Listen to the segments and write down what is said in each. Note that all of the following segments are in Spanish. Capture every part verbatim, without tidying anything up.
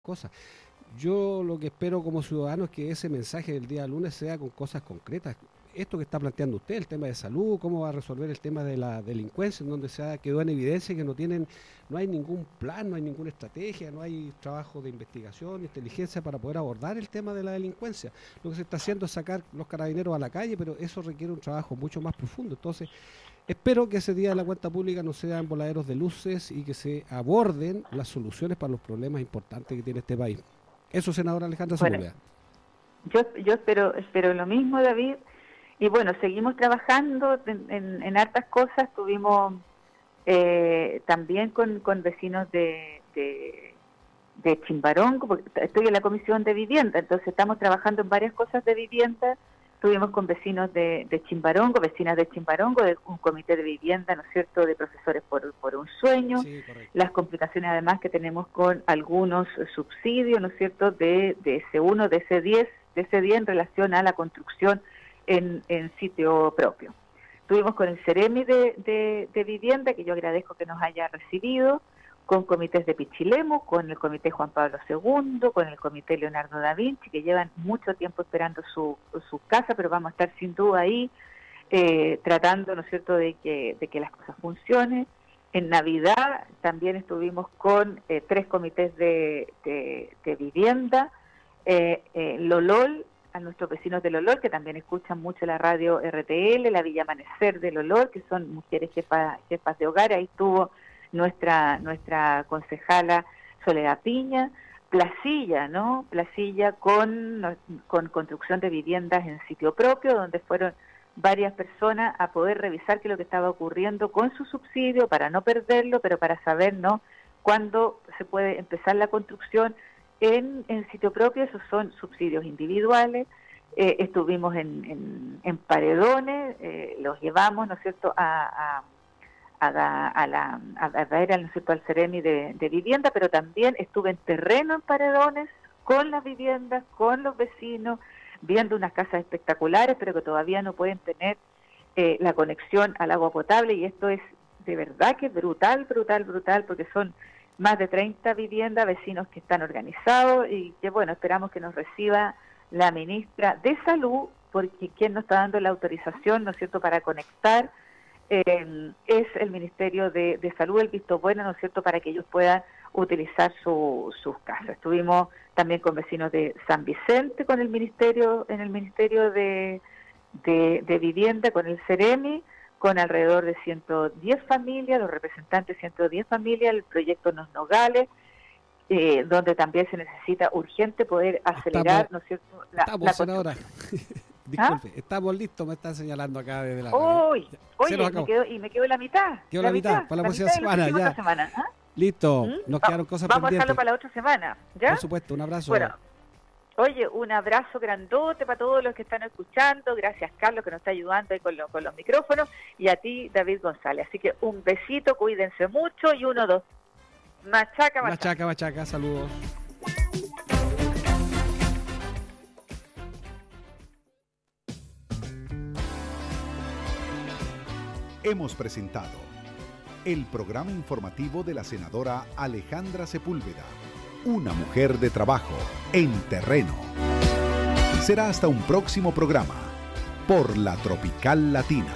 cosas. Yo lo que espero como ciudadano es que ese mensaje del día lunes sea con cosas concretas. Esto que está planteando usted, el tema de salud, cómo va a resolver el tema de la delincuencia, en donde se ha, quedó en evidencia que no tienen, no hay ningún plan, no hay ninguna estrategia, no hay trabajo de investigación, inteligencia para poder abordar el tema de la delincuencia. Lo que se está haciendo es sacar los carabineros a la calle, pero eso requiere un trabajo mucho más profundo. Entonces, espero que ese día de la cuenta pública no sean voladeros de luces y que se aborden las soluciones para los problemas importantes que tiene este país. Eso, senadora Alejandra Sepúlveda. Bueno, yo, yo espero, espero lo mismo, David. Y bueno, seguimos trabajando en, en, en hartas cosas. Estuvimos eh, también con, con vecinos de, de, de Chimbarongo, porque estoy en la Comisión de Vivienda, entonces estamos trabajando en varias cosas de vivienda. Estuvimos con vecinos de, de Chimbarongo, vecinas de Chimbarongo, de un comité de vivienda, ¿no es cierto?, de profesores por, por un sueño. Sí, las complicaciones además que tenemos con algunos subsidios, ¿no es cierto?, de, de ese uno, de ese diez, de ese diez en relación a la construcción En, en sitio propio. Estuvimos con el Ceremi de, de, de Vivienda, que yo agradezco que nos haya recibido, con comités de Pichilemu, con el comité Juan Pablo segundo, con el comité Leonardo da Vinci, que llevan mucho tiempo esperando su, su casa, pero vamos a estar sin duda ahí eh, tratando, ¿no es cierto?, de que, de que las cosas funcionen. En Navidad también estuvimos con eh, tres comités de, de, de vivienda, eh, eh, Lolol, a nuestros vecinos de Lolol, que también escuchan mucho la radio R T L, la Villa Amanecer de Lolol, que son mujeres jefas, jefas de hogar. Ahí estuvo nuestra nuestra concejala Soledad Piña. Placilla, ¿no? Placilla con, con construcción de viviendas en sitio propio, donde fueron varias personas a poder revisar qué es lo que estaba ocurriendo con su subsidio, para no perderlo, pero para saber, ¿no?, cuándo se puede empezar la construcción En, en sitio propio. Esos son subsidios individuales. Eh, estuvimos en, en, en paredones, eh, los llevamos, ¿no es cierto?, a, a, a, la, a, la, a traer, ¿no es cierto?, al Ceremi de, de Vivienda, pero también estuve en terreno en paredones, con las viviendas, con los vecinos, viendo unas casas espectaculares, pero que todavía no pueden tener eh, la conexión al agua potable, y esto es de verdad que es brutal, brutal, brutal, porque son más de treinta viviendas, vecinos que están organizados, y que bueno, esperamos que nos reciba la ministra de Salud, porque quien nos está dando la autorización, ¿no es cierto?, para conectar eh, es el Ministerio de, de Salud, el visto bueno, ¿no es cierto?, para que ellos puedan utilizar su, sus casas. Estuvimos también con vecinos de San Vicente, con el ministerio, en el Ministerio de, de, de Vivienda, con el Ceremi, con alrededor de ciento diez familias, los representantes de ciento diez familias, el proyecto Nos Nogales, eh, donde también se necesita urgente poder acelerar, estamos, ¿no es cierto?, la, estamos, la senadora. Disculpe, ¿Ah? Estamos listos, me están señalando acá desde la... Uy, oye, me quedo, y me quedo la mitad. Quedó la, la mitad, mitad, para la, la próxima semana, ya. Semana, ¿ah? Listo, ¿Mm? nos quedaron cosas Vamos pendientes. a dejarlo para la otra semana, ¿ya? Por supuesto, un abrazo. Bueno, oye, un abrazo grandote para todos los que están escuchando. Gracias, Carlos, que nos está ayudando ahí con, lo, con los micrófonos. Y a ti, David González. Así que un besito, cuídense mucho. Y uno, dos. Machaca, machaca. Machaca, machaca, saludos. Hemos presentado el programa informativo de la senadora Alejandra Sepúlveda. Una mujer de trabajo en terreno. Será hasta un próximo programa por la Tropical Latina.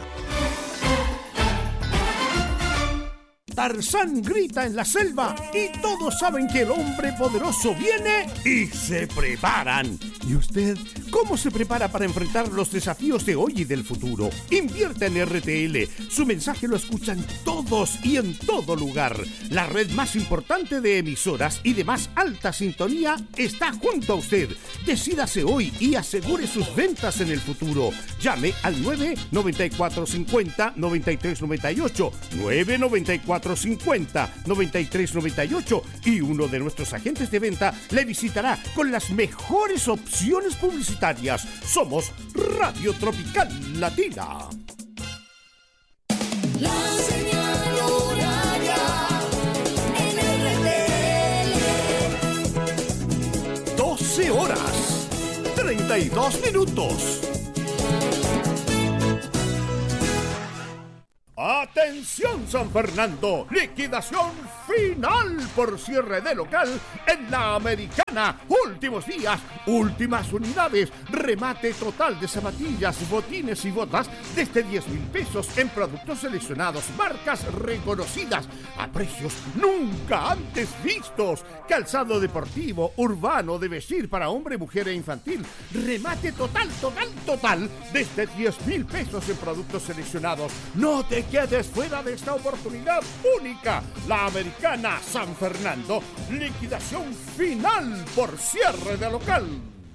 Tarzán grita en la selva y todos saben que el hombre poderoso viene y se preparan. ¿Y usted cómo se prepara para enfrentar los desafíos de hoy y del futuro? Invierta en R T L. Su mensaje lo escuchan todos y en todo lugar. La red más importante de emisoras y de más alta sintonía está junto a usted. Decídase hoy y asegure sus ventas en el futuro. Llame al nueve nueve cuatro cinco cero nueve tres nueve ocho, nueve nueve cuatro cinco cero nueve tres nueve ocho, y uno de nuestros agentes de venta le visitará con las mejores opciones publicitarias. Somos Radio Tropical Latina. La señal horaria en R T L. doce horas, treinta y dos minutos. Atención San Fernando, liquidación final por cierre de local en la Americana. Últimos días, últimas unidades, remate total de zapatillas, botines y botas desde diez mil pesos en productos seleccionados, marcas reconocidas a precios nunca antes vistos. Calzado deportivo, urbano, de vestir para hombre, mujer e infantil. Remate total, total, total desde diez mil pesos en productos seleccionados. No te quedes fuera de esta oportunidad única. La Americana San Fernando, liquidación final por cierre de local.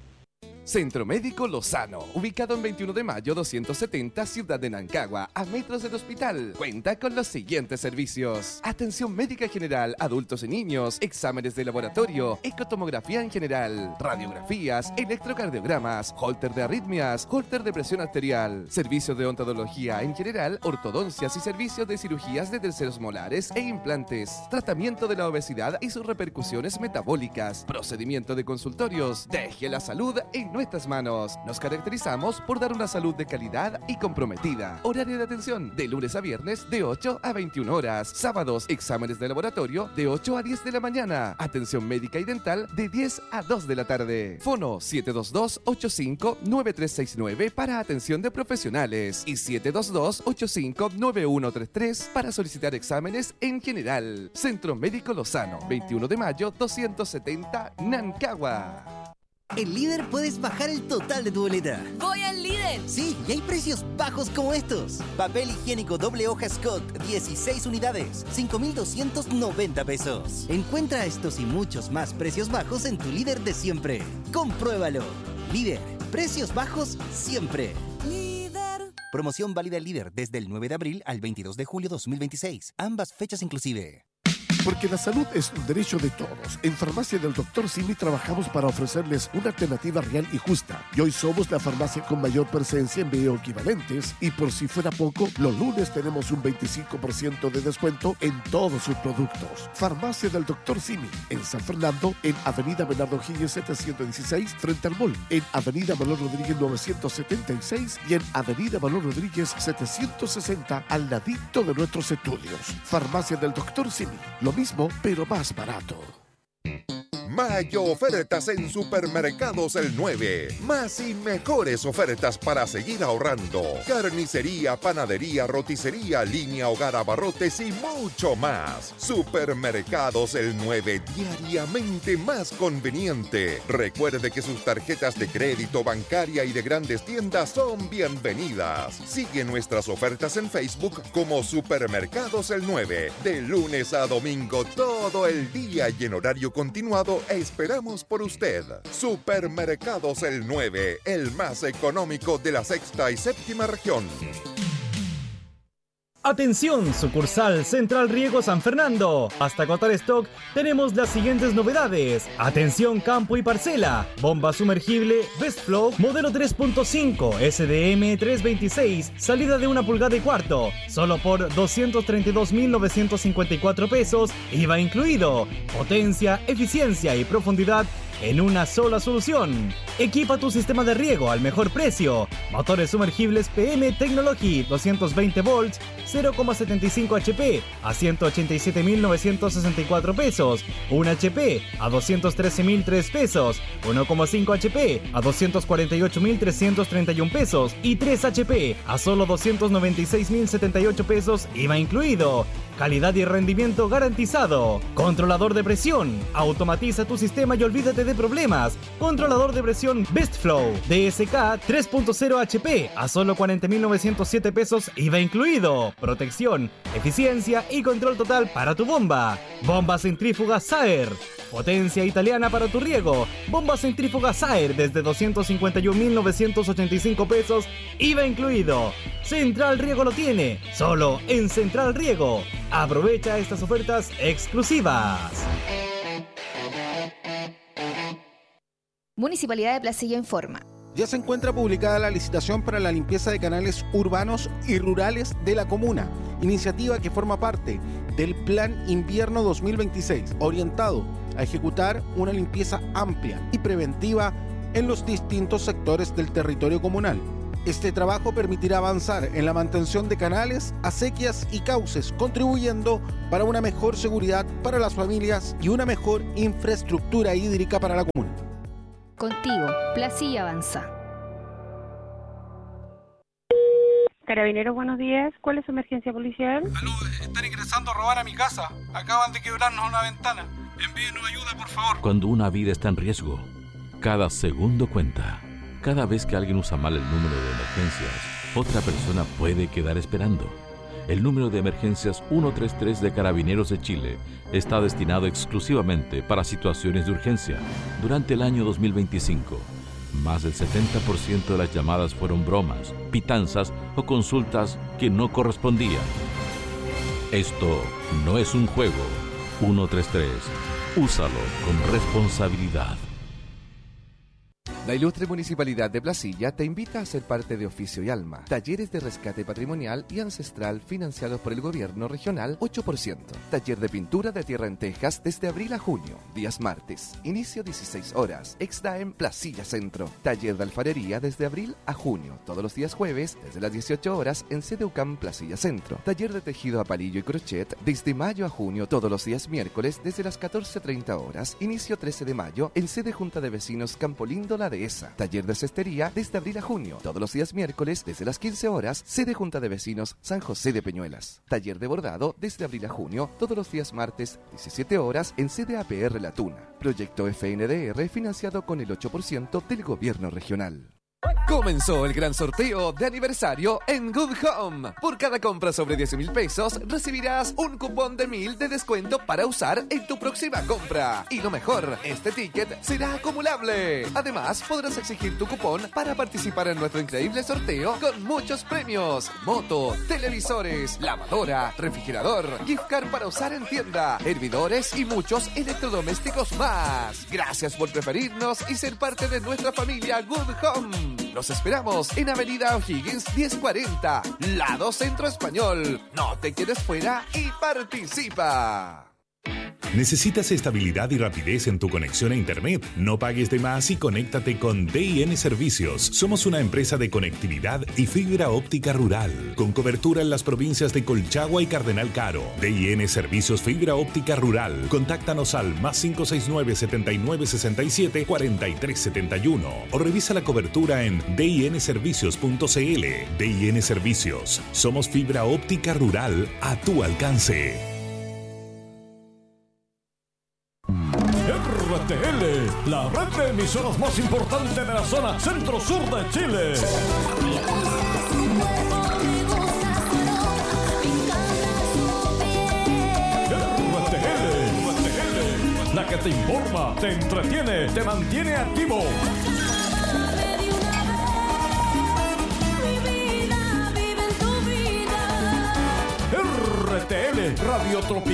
Centro Médico Lozano, ubicado en veintiuno de mayo doscientos setenta, Ciudad de Nancagua, a metros del hospital. Cuenta con los siguientes servicios: atención médica general, adultos y niños, exámenes de laboratorio, ecotomografía en general, radiografías, electrocardiogramas, holter de arritmias, holter de presión arterial, servicios de odontología en general, ortodoncias y servicios de cirugías de terceros molares e implantes, tratamiento de la obesidad y sus repercusiones metabólicas, procedimiento de consultorios. Deje la salud en nuestras manos. Nos caracterizamos por dar una salud de calidad y comprometida. Horario de atención de lunes a viernes de ocho a veintiuna horas. Sábados, exámenes de laboratorio de ocho a diez de la mañana. Atención médica y dental de diez a dos de la tarde. Fono siete dos dos, ocho cinco nueve tres seis nueve para atención de profesionales y siete dos dos, ocho cinco nueve uno tres tres para solicitar exámenes en general. Centro Médico Lozano, veintiuno de mayo doscientos setenta, Nancagua. En Líder puedes bajar el total de tu boleta. ¡Voy al Líder! Sí, y hay precios bajos como estos. Papel higiénico doble hoja Scott, dieciséis unidades, cinco mil doscientos noventa pesos. Encuentra estos y muchos más precios bajos en tu Líder de siempre. Compruébalo. Líder, precios bajos siempre. Líder. Promoción válida en Líder desde el nueve de abril al veintidós de julio dos mil veintiséis. Ambas fechas inclusive. Porque la salud es un derecho de todos. En Farmacia del doctor Simi trabajamos para ofrecerles una alternativa real y justa. Y hoy somos la farmacia con mayor presencia en bioequivalentes. Y por si fuera poco, los lunes tenemos un veinticinco por ciento de descuento en todos sus productos. Farmacia del doctor Simi, en San Fernando, en Avenida Bernardo Higgins setecientos dieciséis, frente al mall. En Avenida Manuel Rodríguez novecientos setenta y seis y en Avenida Manuel Rodríguez setecientos sesenta, al ladito de nuestros estudios. Farmacia del doctor Simi. Lo mismo, pero más barato. Mayo ofertas en Supermercados El nueve. Más y mejores ofertas para seguir ahorrando. Carnicería, panadería, roticería, línea hogar, abarrotes y mucho más. Supermercados El nueve, diariamente más conveniente. Recuerde que sus tarjetas de crédito, bancaria y de grandes tiendas son bienvenidas. Sigue nuestras ofertas en Facebook como Supermercados El nueve. De lunes a domingo todo el día y en horario continuado esperamos por usted. Supermercados El nueve, el más económico de la sexta y séptima región. Atención, sucursal Central Riego San Fernando. Hasta agotar stock tenemos las siguientes novedades. Atención campo y parcela. Bomba sumergible Best Flow modelo tres punto cinco S D M trescientos veintiséis, salida de una pulgada y cuarto. Solo por doscientos treinta y dos mil novecientos cincuenta y cuatro pesos, I V A incluido. Potencia, eficiencia y profundidad en una sola solución. Equipa tu sistema de riego al mejor precio. Motores sumergibles P M Technology doscientos veinte volts, cero coma setenta y cinco H P a ciento ochenta y siete mil novecientos sesenta y cuatro pesos, un H P a doscientos trece mil tres pesos, uno coma cinco H P a doscientos cuarenta y ocho mil trescientos treinta y uno pesos y tres H P a solo doscientos noventa y seis mil setenta y ocho pesos, I V A incluido. Calidad y rendimiento garantizado. Controlador de presión. Automatiza tu sistema y olvídate de problemas. Controlador de presión Best Flow D S K tres punto cero H P a solo cuarenta mil novecientos siete pesos, I V A incluido. Protección, eficiencia y control total para tu bomba. Bomba centrífuga Saer. Potencia italiana para tu riego. Bomba centrífuga Saer desde doscientos cincuenta y un mil novecientos ochenta y cinco pesos, I V A incluido. Central Riego lo tiene, solo en Central Riego. Aprovecha estas ofertas exclusivas. Municipalidad de Placilla informa. Ya se encuentra publicada la licitación para la limpieza de canales urbanos y rurales de la comuna, iniciativa que forma parte del Plan Invierno dos mil veintiséis, orientado a ejecutar una limpieza amplia y preventiva en los distintos sectores del territorio comunal. Este trabajo permitirá avanzar en la mantención de canales, acequias y cauces, contribuyendo para una mejor seguridad para las familias y una mejor infraestructura hídrica para la comuna. Contigo, Placilla Avanza. Carabineros, buenos días. ¿Cuál es su emergencia policial? Aló, están ingresando a robar a mi casa. Acaban de quebrarnos una ventana. Envíenos ayuda, por favor. Cuando una vida está en riesgo, cada segundo cuenta. Cada vez que alguien usa mal el número de emergencias, otra persona puede quedar esperando. El número de emergencias ciento treinta y tres de Carabineros de Chile está destinado exclusivamente para situaciones de urgencia. Durante el año dos mil veinticinco, más del setenta por ciento de las llamadas fueron bromas, pitanzas o consultas que no correspondían. Esto no es un juego. ciento treinta y tres. Úsalo con responsabilidad. La ilustre Municipalidad de Placilla te invita a ser parte de Oficio y Alma, talleres de rescate patrimonial y ancestral financiados por el gobierno regional ocho por ciento. Taller de pintura de tierra en Texas desde abril a junio, días martes, inicio dieciséis horas, Exdaem Placilla Centro. Taller de alfarería desde abril a junio, todos los días jueves desde las dieciocho horas en C D U C A M Placilla Centro. Taller de tejido a palillo y crochet desde mayo a junio, todos los días miércoles desde las catorce treinta horas, inicio trece de mayo en sede Junta de Vecinos Campo Lindo La Dehesa. Taller de cestería desde abril a junio, todos los días miércoles desde las quince horas, sede Junta de Vecinos San José de Peñuelas. Taller de bordado desde abril a junio, todos los días martes, diecisiete horas, en sede A P R La Tuna. Proyecto F N D R financiado con el ocho por ciento del gobierno regional. Comenzó el gran sorteo de aniversario en Good Home. Por cada compra sobre diez mil pesos recibirás un cupón de mil de descuento para usar en tu próxima compra. Y lo mejor, este ticket será acumulable. Además, podrás exigir tu cupón para participar en nuestro increíble sorteo con muchos premios: moto, televisores, lavadora, refrigerador, gift card para usar en tienda, hervidores y muchos electrodomésticos más. Gracias por preferirnos y ser parte de nuestra familia Good Home. Los esperamos en Avenida O'Higgins diez cuarenta, lado Centro Español. No te quedes fuera y participa. ¿Necesitas estabilidad y rapidez en tu conexión a Internet? No pagues de más y conéctate con D I N Servicios. Somos una empresa de conectividad y fibra óptica rural, con cobertura en las provincias de Colchagua y Cardenal Caro. D I N Servicios Fibra Óptica Rural. Contáctanos al más cinco seis nueve, setenta y nueve sesenta y siete, cuarenta y tres setenta y uno o revisa la cobertura en d i n servicios punto c l. D I N Servicios. Somos fibra óptica rural a tu alcance. R T L, la red de emisoras más importante de la zona centro-sur de Chile. R T L, la que te informa, te entretiene, te mantiene activo. R T L, Radio Tropical.